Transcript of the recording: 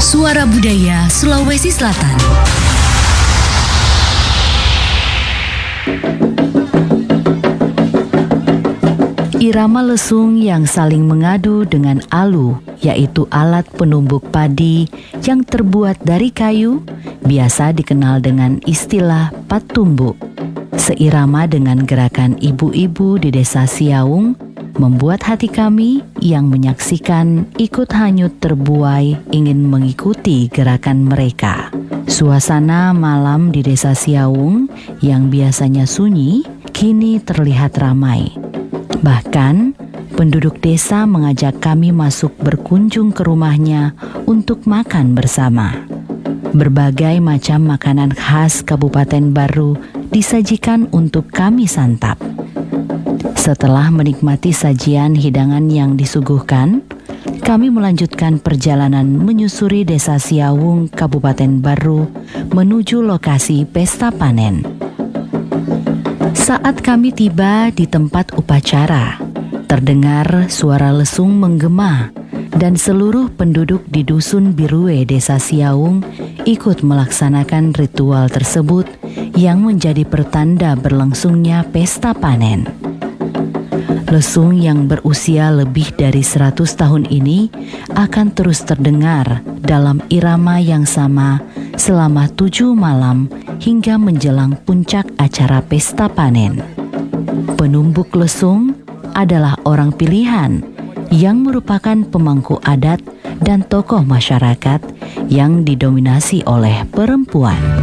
Suara Budaya Sulawesi Selatan. Irama lesung yang saling mengadu dengan alu, yaitu alat penumbuk padi yang terbuat dari kayu, biasa dikenal dengan istilah patumbuk. Seirama dengan gerakan ibu-ibu di desa Siaung, membuat hati kami yang menyaksikan ikut hanyut terbuai ingin mengikuti gerakan mereka. Suasana malam di desa Siaung yang biasanya sunyi, kini terlihat ramai. Bahkan, penduduk desa mengajak kami masuk berkunjung ke rumahnya untuk makan bersama. Berbagai macam makanan khas Kabupaten Baru disajikan untuk kami santap. Setelah menikmati sajian hidangan yang disuguhkan, kami melanjutkan perjalanan menyusuri desa Siaung, Kabupaten Baru, menuju lokasi pesta panen. Saat kami tiba di tempat upacara, terdengar suara lesung menggema dan seluruh penduduk di Dusun Birue Desa Siaung ikut melaksanakan ritual tersebut yang menjadi pertanda berlangsungnya pesta panen. Lesung yang berusia lebih dari 100 tahun ini akan terus terdengar dalam irama yang sama selama 7 malam hingga menjelang puncak acara pesta panen. Penumbuk lesung adalah orang pilihan yang merupakan pemangku adat dan tokoh masyarakat yang didominasi oleh perempuan.